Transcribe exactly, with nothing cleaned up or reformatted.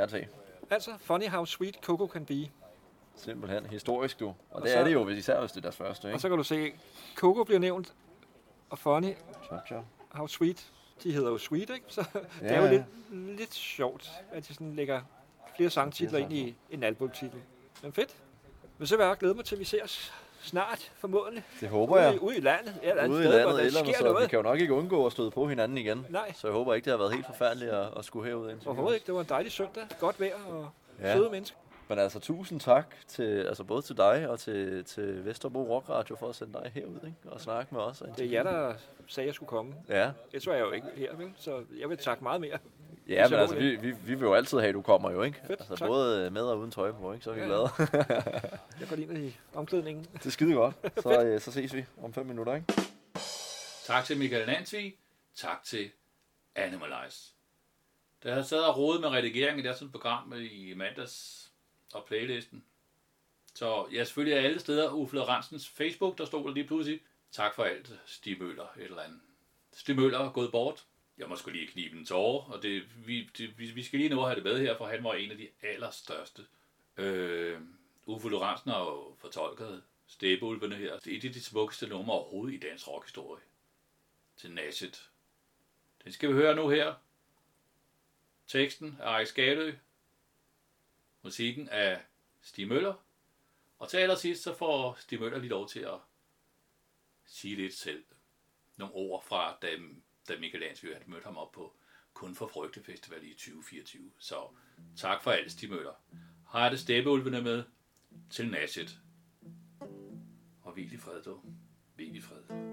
ære til. Altså, funny how sweet Coco can be. Simpelthen historisk, du. Og, og det så, er det jo, hvis især hvis det er deres første, ikke? Og så kan du se, Coco bliver nævnt, og funny Cha-cha. how sweet. De hedder jo Sweet, ikke? Så ja. Det er jo lidt, lidt sjovt, at de sådan lægger flere sangtitler ind i en albumtitel. Men fedt. Men så vil jeg glæde mig til, at vi ser os snart, formodentlig. Det håber jeg. Ude, ude i landet. Eller Ude i sted, landet, der eller sker så noget. vi kan jo nok ikke undgå at støde på hinanden igen. Nej. Så jeg håber ikke, det har været helt forfærdeligt at, at skulle herud indtil. Overhovedet ikke. Det var en dejlig søndag. Godt vejr og ja. Søde mennesker. Men altså, tusind tak til, altså både til dig og til, til Vesterbro Rock Radio for at sende dig herud, ikke? Og snakke med os. Det er jer, der sagde, at jeg skulle komme. Ja. Det var jeg jo ikke her, vel? Så jeg vil takke meget mere. Ja, men altså, vi, vi, vi vil jo altid have, at du kommer jo, ikke? Fedt, altså, tak. både med og uden tøj på, ikke? Så er vi ja. glade. Jeg går ind i omklædningen. Det er skide godt. Så, så ses vi om fem minutter, ikke? Tak til Michael Nansvig. Tak til Animalize. Der har sad og rodet med redigeringen i deres program i mandags og playlisten. Så ja, selvfølgelig er alle steder Uffe Lorentzens Facebook, der stod der lige pludselig. Tak for alt, Stig Møller, et eller andet. Stig Møller er gået bort. Jeg må sgu lige knibe en tårer, og det, vi, det, vi skal lige nå at have det med her, for han var en af de allerstørste. Øh, Uffe Lorentzen har jo fortolket Steppeulvene her. Det er et af de smukkeste numre overhovedet i dansk rockhistorie. Til Nasset. Den skal vi høre nu her. Teksten af Erik Skalø. Musikken af Stig Møller. Og til allersidst så får Stig Møller lige lov til at sige lidt selv. Nogle ord fra, da, da Michael Landsby havde mødt ham op på Kun for Frygte Festival i tyve fireogtyve. Så tak for alt, Stig Møller. Har det Steppeulvene med til Nasset. Og hvil i fred, du. Hvil i fred.